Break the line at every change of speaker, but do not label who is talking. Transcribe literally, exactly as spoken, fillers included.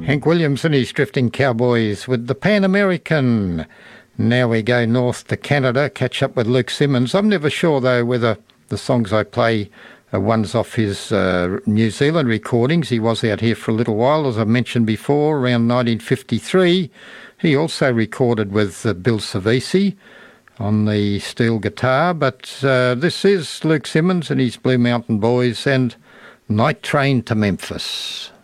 Hank Williams and his Drifting Cowboys with the Pan American. Now we go north to Canada, catch up with Luke Simmons. I'm never sure, though, whether the songs I play are ones off his uh, New Zealand recordings. He was out here for a little while, as I mentioned before, around nineteen fifty-three. He also recorded with uh, Bill Savisi on the steel guitar. But uh, this is Luke Simmons and his Blue Mountain Boys and Night Train to Memphis.